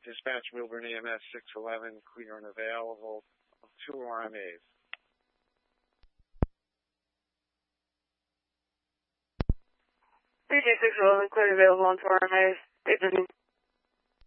Dispatch Milburn EMS 611, clear and available. 2 RMAs. BG 611, clear and available on 2 RMAs.